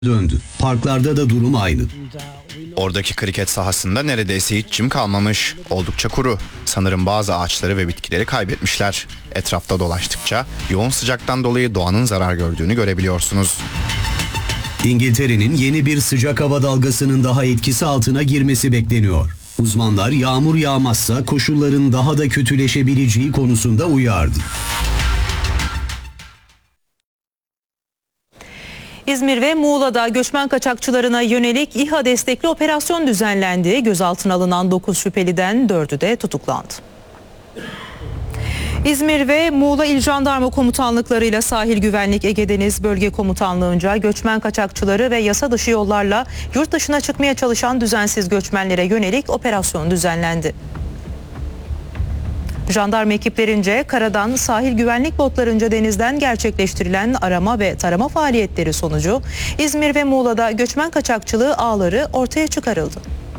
döndü. Parklarda da durum aynı. Oradaki kriket sahasında neredeyse hiç çim kalmamış. Oldukça kuru. Sanırım bazı ağaçları ve bitkileri kaybetmişler. Etrafta dolaştıkça yoğun sıcaktan dolayı doğanın zarar gördüğünü görebiliyorsunuz. İngiltere'nin yeni bir sıcak hava dalgasının daha etkisi altına girmesi bekleniyor. Uzmanlar yağmur yağmazsa koşulların daha da kötüleşebileceği konusunda uyardı. İzmir ve Muğla'da göçmen kaçakçılarına yönelik İHA destekli operasyon düzenlendi. Gözaltına alınan 9 şüpheliden 4'ü de tutuklandı. İzmir ve Muğla İl Jandarma Komutanlıklarıyla Sahil Güvenlik Ege Deniz Bölge Komutanlığı'nca göçmen kaçakçıları ve yasa dışı yollarla yurt dışına çıkmaya çalışan düzensiz göçmenlere yönelik operasyon düzenlendi. Jandarma ekiplerince karadan, sahil güvenlik botlarınca denizden gerçekleştirilen arama ve tarama faaliyetleri sonucu İzmir ve Muğla'da göçmen kaçakçılığı ağları ortaya çıkarıldı.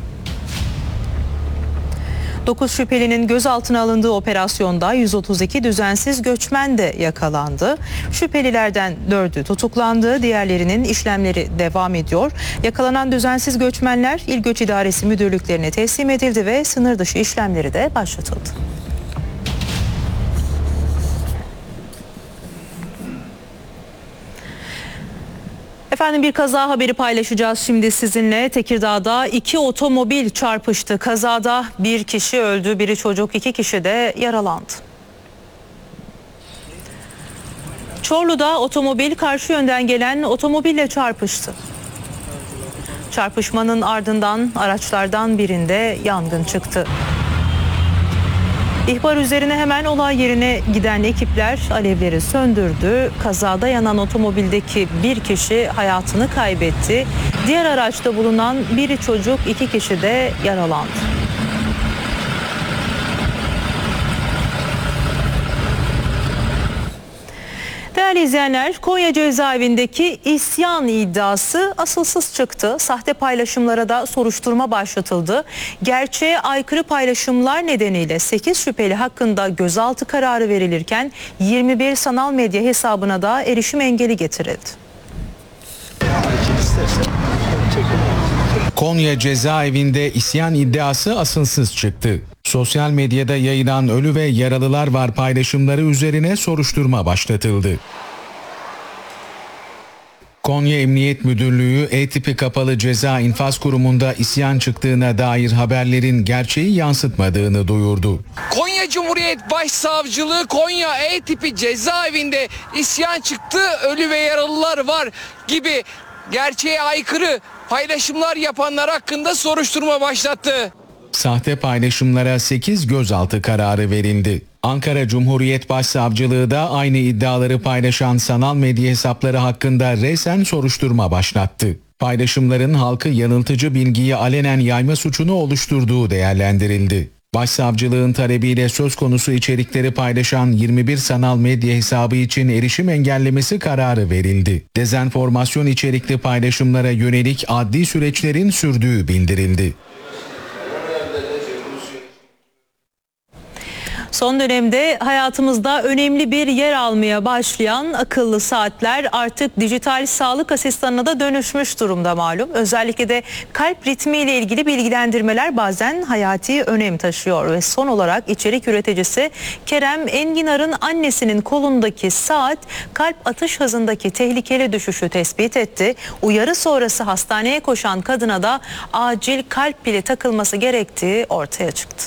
9 şüphelinin gözaltına alındığı operasyonda 132 düzensiz göçmen de yakalandı. Şüphelilerden 4'ü tutuklandı, diğerlerinin işlemleri devam ediyor. Yakalanan düzensiz göçmenler İl Göç İdaresi müdürlüklerine teslim edildi ve sınır dışı işlemleri de başlatıldı. Efendim bir kaza haberi paylaşacağız şimdi sizinle. Tekirdağ'da 2 otomobil çarpıştı. Kazada bir kişi öldü, biri çocuk, 2 kişi de yaralandı. Çorlu'da otomobil karşı yönden gelen otomobille çarpıştı. Çarpışmanın ardından araçlardan birinde yangın çıktı. İhbar üzerine hemen olay yerine giden ekipler alevleri söndürdü. Kazada yanan otomobildeki bir kişi hayatını kaybetti. Diğer araçta bulunan biri çocuk, 2 kişi de yaralandı. Değerli izleyenler, Konya cezaevindeki isyan iddiası asılsız çıktı. Sahte paylaşımlara da soruşturma başlatıldı. Gerçeğe aykırı paylaşımlar nedeniyle 8 şüpheli hakkında gözaltı kararı verilirken 21 sanal medya hesabına da erişim engeli getirildi. Konya cezaevinde isyan iddiası asılsız çıktı. Sosyal medyada yayılan ölü ve yaralılar var paylaşımları üzerine soruşturma başlatıldı. Konya Emniyet Müdürlüğü E-tipi kapalı ceza infaz kurumunda isyan çıktığına dair haberlerin gerçeği yansıtmadığını duyurdu. Konya Cumhuriyet Başsavcılığı Konya E-tipi cezaevinde isyan çıktı, ölü ve yaralılar var gibi gerçeğe aykırı paylaşımlar yapanlar hakkında soruşturma başlattı. Sahte paylaşımlara 8 gözaltı kararı verildi. Ankara Cumhuriyet Başsavcılığı da aynı iddiaları paylaşan sanal medya hesapları hakkında resen soruşturma başlattı. Paylaşımların halkı yanıltıcı bilgiyi alenen yayma suçunu oluşturduğu değerlendirildi. Başsavcılığın talebiyle söz konusu içerikleri paylaşan 21 sanal medya hesabı için erişim engellemesi kararı verildi. Dezenformasyon içerikli paylaşımlara yönelik adli süreçlerin sürdüğü bildirildi. Son dönemde hayatımızda önemli bir yer almaya başlayan akıllı saatler artık dijital sağlık asistanına da dönüşmüş durumda malum. Özellikle de kalp ritmiyle ilgili bilgilendirmeler bazen hayati önem taşıyor ve son olarak içerik üreticisi Kerem Enginar'ın annesinin kolundaki saat kalp atış hızındaki tehlikeli düşüşü tespit etti. Uyarı sonrası hastaneye koşan kadına da acil kalp pili takılması gerektiği ortaya çıktı.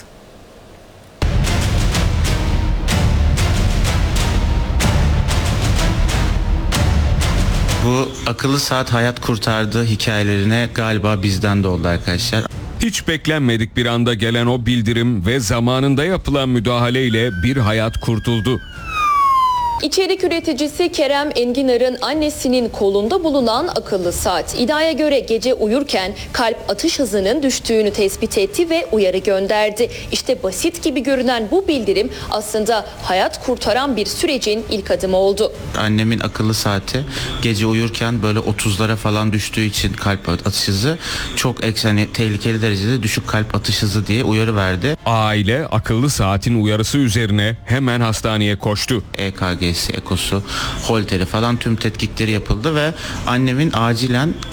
Bu akıllı saat hayat kurtardı hikayelerine galiba bizden de oldu arkadaşlar. Hiç beklenmedik bir anda gelen o bildirim ve zamanında yapılan müdahaleyle bir hayat kurtuldu. İçerik üreticisi Kerem Enginar'ın annesinin kolunda bulunan akıllı saat. İddiaya göre gece uyurken kalp atış hızının düştüğünü tespit etti ve uyarı gönderdi. İşte basit gibi görünen bu bildirim aslında hayat kurtaran bir sürecin ilk adımı oldu. Annemin akıllı saati gece uyurken böyle 30'lara falan düştüğü için kalp atış hızı çok tehlikeli derecede düşük kalp atış hızı diye uyarı verdi. Aile akıllı saatin uyarısı üzerine hemen hastaneye koştu. EKG EKG'si, ekosu, holteri falan tüm tetkikleri yapıldı ve annemin acilen